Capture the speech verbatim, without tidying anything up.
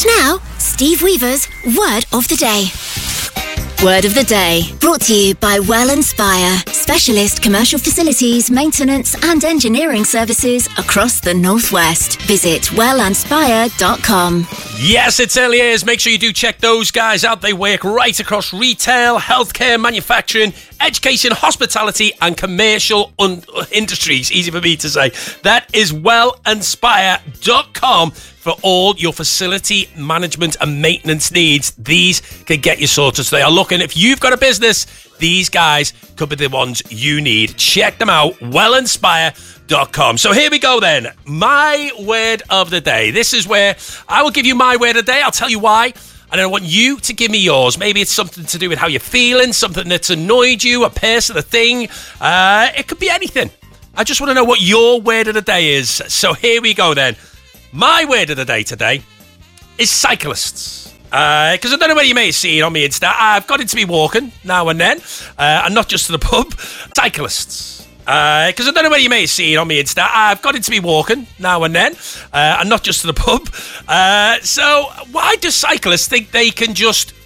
And now, Steve Weaver's Word of the Day. Word of the Day, brought to you by Well Inspire, specialist commercial facilities, maintenance and engineering services across the Northwest. Visit well inspire dot com. Yes, it's early years. Make sure you do check those guys out. They work right across retail, healthcare, manufacturing, education, hospitality and commercial un- industries. Easy for me to say. That is well inspire dot com. For all your facility management and maintenance needs, these can get you sorted. So they are looking, if you've got a business, these guys could be the ones you need. Check them out, well inspire dot com. So here we go then. My word of the day. This is where I will give you my word of the day. I'll tell you why. And I want you to give me yours. Maybe it's something to do with how you're feeling, something that's annoyed you, a person, a thing. Uh, it could be anything. I just want to know what your word of the day is. So here we go then. My word of the day today is cyclists. Because uh, I don't know whether you may have seen on my Insta, I've got into me walking now and then, uh, and not just to the pub. Cyclists. Because uh, I don't know whether you may have seen on my Insta, I've got into me walking now and then, uh, and not just to the pub. Uh, so why do cyclists think they can just